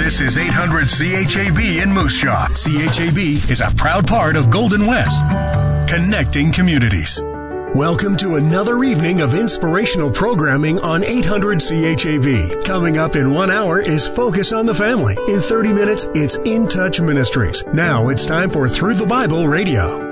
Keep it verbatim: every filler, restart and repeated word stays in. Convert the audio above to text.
This is eight hundred C H A B in Moose Jaw. C H A B is a proud part of Golden West, connecting communities. Welcome to another evening of inspirational programming on eight hundred C H A B. Coming up in one hour is Focus on the Family. In thirty minutes, it's In Touch Ministries. Now it's time for Through the Bible Radio.